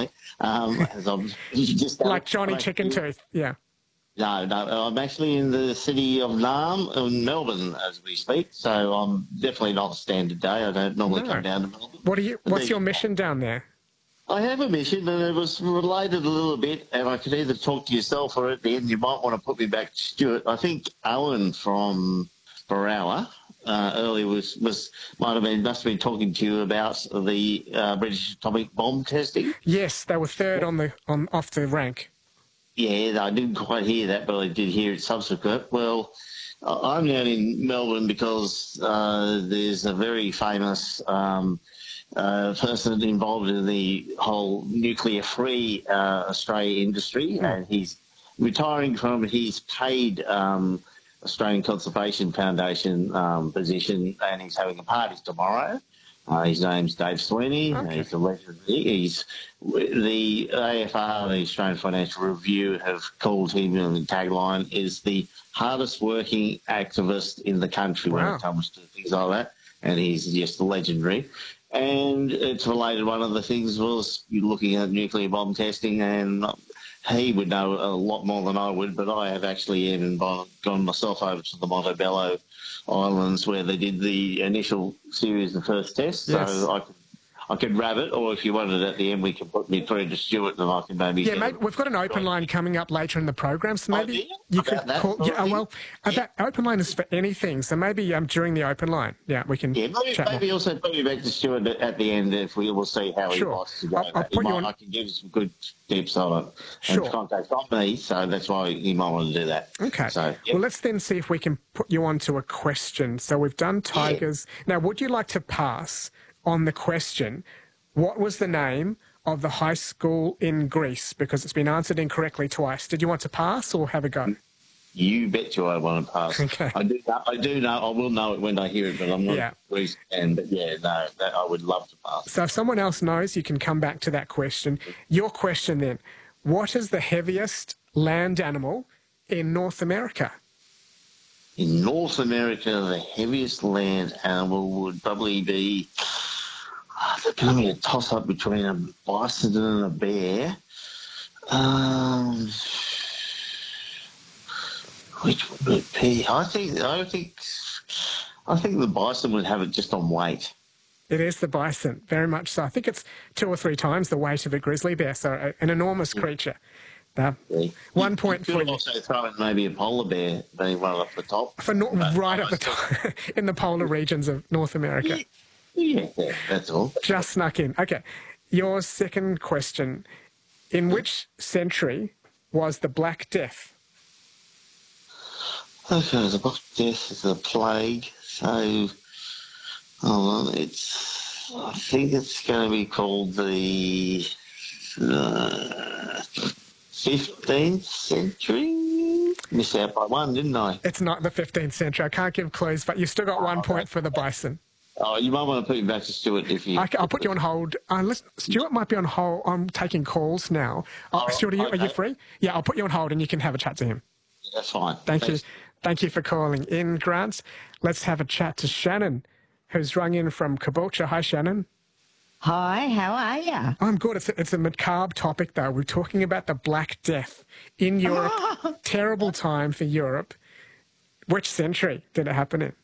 unfortunately. As I'm just Like Johnny Chicken Tooth, yeah. No, I'm actually in the city of Naarm in Melbourne as we speak, so I'm definitely not a standard day. I don't normally come down to Melbourne. What's your mission down there? I have a mission, and it was related a little bit, and I could either talk to yourself or at the end you might want to put me back to Stuart. I think Owen from Borowa earlier must have been talking to you about the British atomic bomb testing. Yes, they were third off the rank. Yeah, I didn't quite hear that, but I did hear it subsequent. Well, I'm down in Melbourne because there's a very famous person involved in the whole nuclear-free Australia industry, and he's retiring from his paid Australian Conservation Foundation position, and he's having a party tomorrow. His name's Dave Sweeney. Okay. He's a legend. The AFR, the Australian Financial Review, have called him, and the tagline is the hardest working activist in the country when it comes to things like that, and he's just legendary. And it's related, one of the things was you're looking at nuclear bomb testing, and he would know a lot more than I would, but I have actually even gone myself over to the Montebello Islands where they did the initial series of first tests. Yes. So I could grab it, or if you wanted at the end, we can put me through to Stuart and I can maybe... Yeah, mate, we've got an open line coming up later in the program, so maybe you could call... About open line is for anything, so maybe during the open line, we can chat maybe also put me back to Stuart at the end if we will see how he wants to go. I can give you some good tips on it and contact on me, so that's why you might want to do that. Okay. So, well, let's then see if we can put you on to a question. So we've done tigers. Now, would you like to pass on the question, what was the name of the high school in Greece? Because it's been answered incorrectly twice. Did you want to pass or have a go? You bet you I want to pass. Okay. I do know. I will know it when I hear it, but I'm not a Greece fan. But I would love to pass. So if someone else knows, you can come back to that question. Your question then, what is the heaviest land animal in North America? In North America, the heaviest land animal would probably be... There's going to be a toss-up between a bison and a bear. Which would it be? I think the bison would have it just on weight. It is the bison, very much so. I think it's 2 or 3 times the weight of a grizzly bear, so an enormous creature. 1 point for you. You could also throw in maybe a polar bear being right up the top. Right up the top, in the polar regions of North America. Yeah, that's all. Just snuck in. Okay, your second question. In which century was the Black Death? Okay, the Black Death is a plague, so hold on, I think it's going to be called the 15th century? Missed out by one, didn't I? It's not the 15th century. I can't give clues, but you've still got 1 point for the bison. Oh, you might want to put me back to Stuart if you... I'll put you on hold. Stuart might be on hold. I'm taking calls now. Stuart, are you free? Yeah, I'll put you on hold and you can have a chat to him. That's fine. Thank you. Thank you for calling in, Grant. Let's have a chat to Shannon, who's rung in from Caboolture. Hi, Shannon. Hi, how are you? I'm good. It's a macabre topic, though. We're talking about the Black Death in Europe. Terrible time for Europe. Which century did it happen in?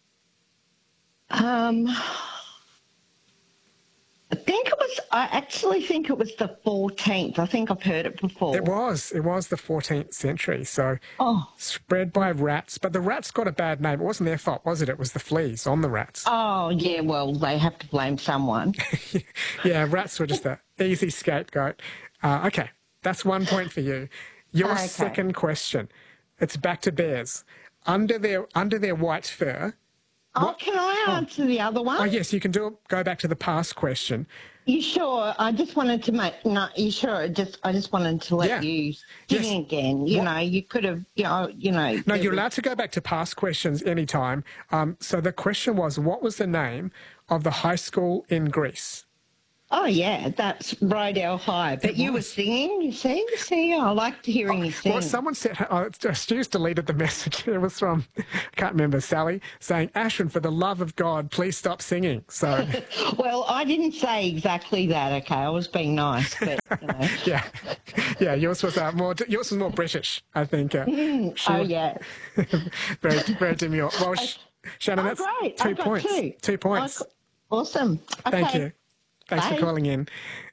I actually think it was the 14th. I think I've heard it before. It was the 14th century. So spread by rats, but the rats got a bad name. It wasn't their fault, was it? It was the fleas on the rats. Oh, yeah, well, they have to blame someone. Yeah, rats were just an easy scapegoat. Okay, that's 1 point for you. Your second question, it's back to bears. Under their white fur... can I answer the other one? Oh, yes, you can go back to the past question. You sure? I just wanted to make... No, you sure? I just wanted to let you sing again. You know, you could have, No, you're allowed to go back to past questions anytime. So the question was, what was the name of the high school in Greece? Oh, yeah, that's Rydell High. But you were singing, you see? I liked hearing you sing. Well, someone said, Stu's deleted the message. It was from, I can't remember, Sally, saying, Ashwin, for the love of God, please stop singing. So, well, I didn't say exactly that, okay? I was being nice, but, you know. yeah, yours was more British, I think. Oh, yeah. very, very demure. Well, Shannon, that's great. 2 points. 2 points. Awesome. Okay. Thank you. Thanks for calling in.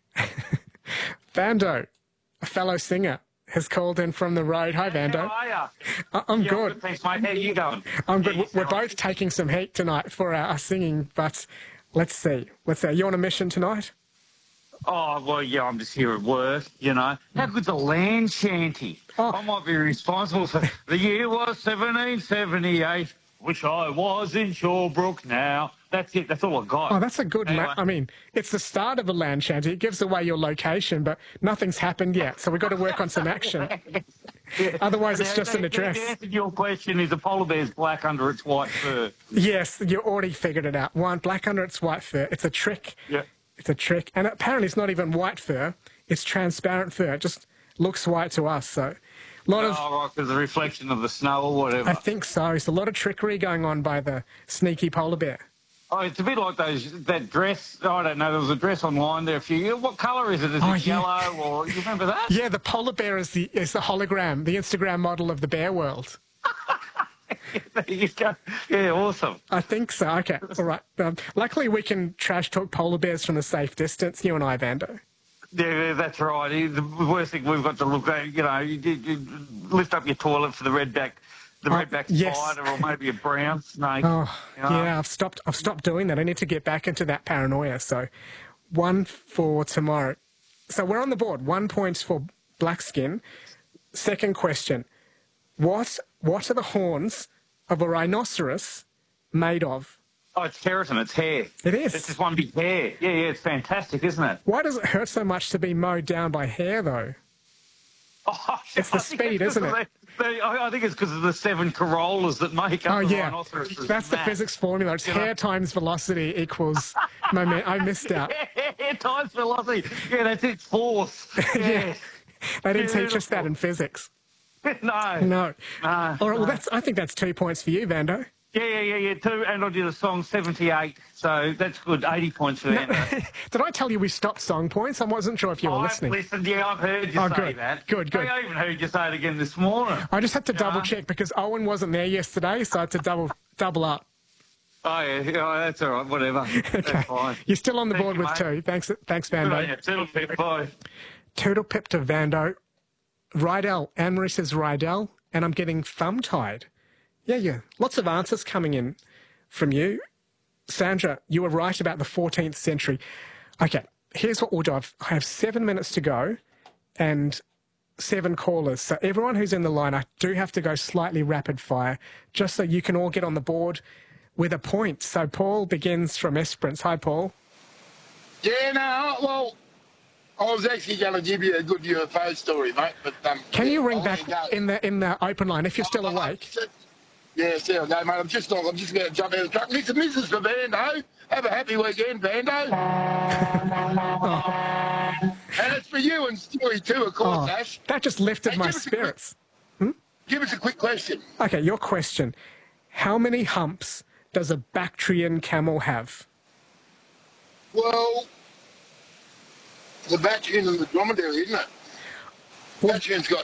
Vando, a fellow singer, has called in from the road. Hi, Vando. How are you? I'm good. Thanks, mate. How are you going? I'm good. We're both taking some heat tonight for our singing, but let's see. Are you on a mission tonight? Oh, well, yeah, I'm just here at work, you know. How good's a land shanty? Oh. I might be responsible for... The year was 1778. Wish I was in Shawbrook now. That's it. That's all I got. Oh, that's a good... Anyway. I mean, it's the start of a land shanty. It gives away your location, but nothing's happened yet, so we've got to work on some action. Yeah. Otherwise, it's just an address. The answer to your question is a polar bear's black under its white fur. Yes, you already figured it out. One, black under its white fur. It's a trick. Yeah. It's a trick. And apparently it's not even white fur. It's transparent fur. It just looks white to us, so... right, because the reflection of the snow or whatever. I think so. It's a lot of trickery going on by the sneaky polar bear. Oh, it's a bit like that dress. I don't know. There was a dress online there. What colour is it? Is it yellow or you remember that? Yeah, the polar bear is the hologram, the Instagram model of the bear world. There you go. Yeah, awesome. I think so. Okay, all right. Luckily, we can trash talk polar bears from a safe distance. You and I, Vando. Yeah, that's right. The worst thing we've got to look at, you know, you lift up your toilet for the redback spider or maybe a brown snake. Oh, you know? yeah, I've stopped doing that. I need to get back into that paranoia. So 1 for tomorrow. So we're on the board. 1 point for black skin. Second question. What are the horns of a rhinoceros made of? Oh, it's keratin. It's hair. It is. It's just one big hair. Yeah, it's fantastic, isn't it? Why does it hurt so much to be mowed down by hair, though? Oh, it's the speed, isn't it? I think it's because of the 7 corollas that make up the rhinoceros. That's the physics formula. It's hair times velocity equals moment. I missed out. Hair times velocity. Yeah, that's its force. Yeah. They didn't teach us that in physics. No. All right, well, I think that's 2 points for you, Vando. Yeah, 2, and I did a song 78, so that's good, 80 points for Vando. Did I tell you we stopped song points? I wasn't sure if you were listening. I've listened, yeah, I've heard you say that. Good. I even heard you say it again this morning. I just had to double check because Owen wasn't there yesterday, so I had to double up. Oh, yeah, that's all right, whatever. Okay. That's fine. You're still on the board with 2. Thanks, Vando. Yeah, toodle pip, bye. Toodle pip to Vando. Rydell. Anne-Marie says Rydell, and I'm getting thumb-tied. Yeah. Lots of answers coming in from you. Sandra, you were right about the 14th century. Okay, here's what we'll do. I have 7 minutes to go and 7 callers. So everyone who's in the line, I do have to go slightly rapid fire just so you can all get on the board with a point. So Paul begins from Esperance. Hi, Paul. Yeah, no, well, I was actually going to give you a good UFO story, mate. But can you ring back in the open line if you're still awake? Yeah, still no, mate. I'm just going to jump out of the truck. This is for Vando. Have a happy weekend, Vando. And it's for you and Stewie too, of course, Ash. That just lifted my spirits. Give us a quick question. Okay, your question. How many humps does a Bactrian camel have? Well, the Bactrian and the dromedary, isn't it? Well, Bactrian's got...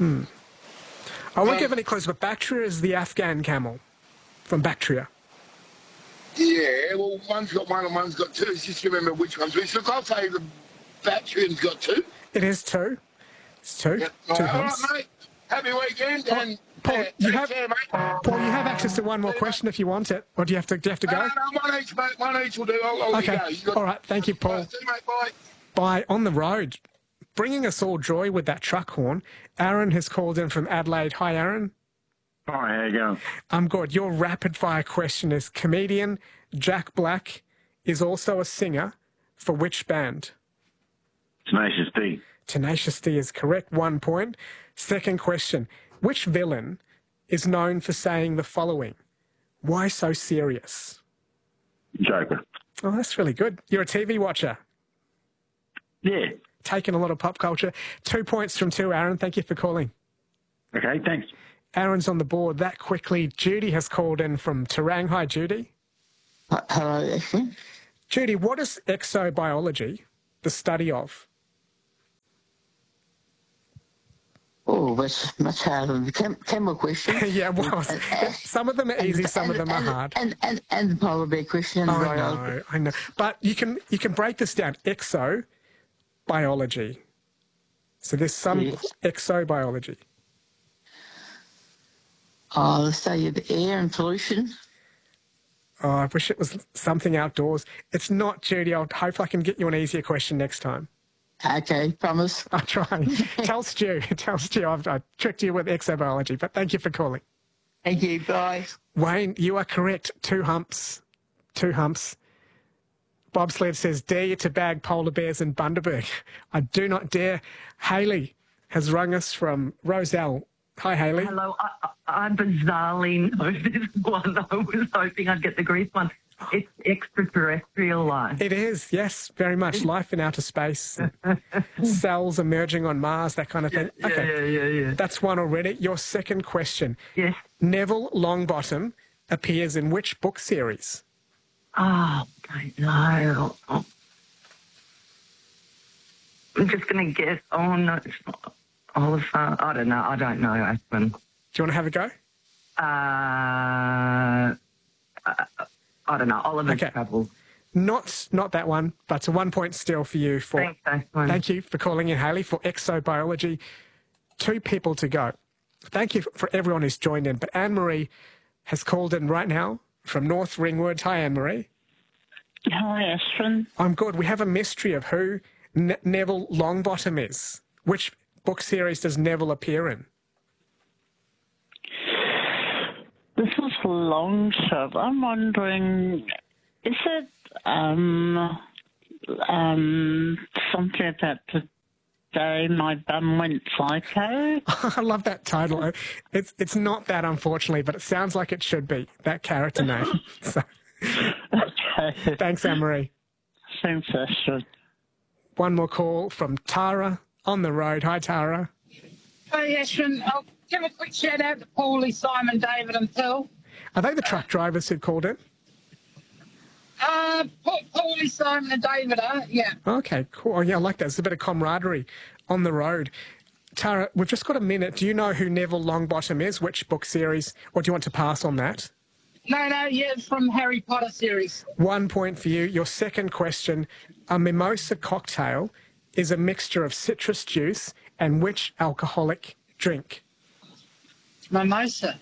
I won't give any clues, but Bactria is the Afghan camel from Bactria. Yeah, well, one's got 1 and one's got 2. Just remember which one's which. Look, I'll say the Bactrian's got 2. It is 2. It's 2. Yep. 2 all humps. right, mate. Happy weekend. And Paul, you have access to one more See question if you want it, or do you have to go? No, one each, mate. One each will do. I'll okay. Go. All right. Thank you, Paul. See you, mate. Bye. Bye. On the road, bringing us all joy with that truck horn. Aaron has called in from Adelaide. Hi, Aaron. Hi, how you going? I'm good. Your rapid fire question is: comedian Jack Black is also a singer for which band? Tenacious D. Tenacious D is correct. 1 point. Second question: which villain is known for saying the following? Why so serious? Joker. Oh, that's really good. You're a TV watcher. Yeah. Taking a lot of pop culture. 2 points from 2, Aaron. Thank you for calling. Okay, thanks. Aaron's on the board that quickly. Judy has called in from Terang. Hi, Judy. Hello, Ashwin. Judy, what is exobiology the study of? Oh, that's much harder than the camel question. Yeah, well, some of them are easy, some of them are hard. And the polar bear question. I know. But you can break this down. Exobiology. So there's some exobiology. Oh, the study of air and pollution. Oh, I wish it was something outdoors. It's not, Judy. Hopefully I can get you an easier question next time. Okay, promise. I'll try. Tell Stu I tricked you with exobiology, but thank you for calling. Thank you, bye. Wayne, you are correct. 2 humps. 2 humps. Bobsled says, dare you to bag polar bears in Bundaberg? I do not dare. Hayley has rung us from Roselle. Hi, Hayley. Hello. I bizarrely know this one. I was hoping I'd get the Greece one. It's extraterrestrial life. It is, yes, very much. Life in outer space, cells emerging on Mars, that kind of thing. Yeah. That's one already. Your second question. Yes. Neville Longbottom appears in which book series? Oh, I don't know. I'm just going to guess. Oh, no, it's not Oliver. I don't know, Ashwin. Do you want to have a go? I don't know. Oliver Travel. Not that one, but it's a 1 point steal for you. Thanks, Ashwin. Thank you for calling in, Hayley, for exobiology. 2 people to go. Thank you for everyone who's joined in. But Anne-Marie has called in right now from North Ringwood. Hi, Anne-Marie. Hi, Ashwin. I'm good. We have a mystery of who Neville Longbottom is. Which book series does Neville appear in? This is a long shot. I'm wondering, is it something about the day my bum went psycho? I love that title. It's not that, unfortunately, but it sounds like it should be, that character name. So, okay. Thanks, Anne-Marie. Thanks, Ashwin. One more call from Tara on the road. Hi, Tara. Hi, Ashwin. I'll give a quick shout out to Paulie, Simon, David and Phil. Are they the truck drivers who called in? Paulie, Simon and David are, yeah. Okay, cool. Oh, yeah, I like that. There's a bit of camaraderie on the road. Tara, we've just got a minute. Do you know who Neville Longbottom is? Which book series? Or do you want to pass on that? No, yeah, it's from Harry Potter series. 1 point for you. Your second question. A mimosa cocktail is a mixture of citrus juice and which alcoholic drink? Mimosa.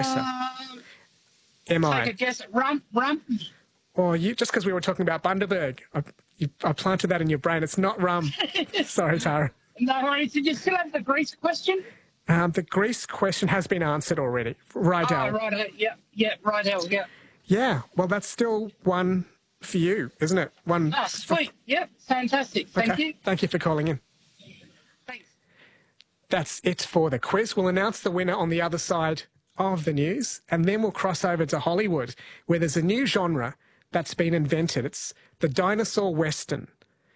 M-I. Take a guess at rum. Oh, just because we were talking about Bundaberg, I planted that in your brain. It's not rum. Sorry, Tara. No worries. Did you still have the Greece question? The Greece question has been answered already. Rydell. Oh, right. Yeah, Rydell, yeah. Yeah, well, that's still one for you, isn't it? One. Oh, sweet. Yep, fantastic. Thank you. Thank you for calling in. Thanks. That's it for the quiz. We'll announce the winner on the other side of the news, and then we'll cross over to Hollywood, where there's a new genre that's been invented. It's the dinosaur western.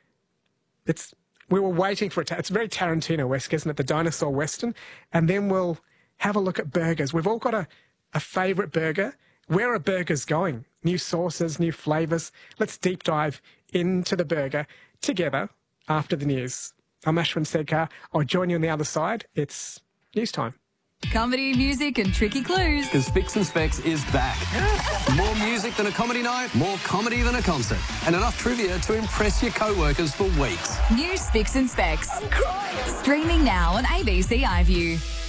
We were waiting for it. It's very Tarantino-esque, isn't it? The dinosaur western. And then we'll have a look at burgers. We've all got a favourite burger. Where are burgers going? New sauces, new flavours. Let's deep dive into the burger together after the news. I'm Ashwin Sedkar. I'll join you on the other side. It's news time. Comedy, music and tricky clues. Because Spicks and Specs is back. More music than a comedy night, more comedy than a concert, and enough trivia to impress your co-workers for weeks. New Spicks and Specs. I'm crying. Streaming now on ABC iView.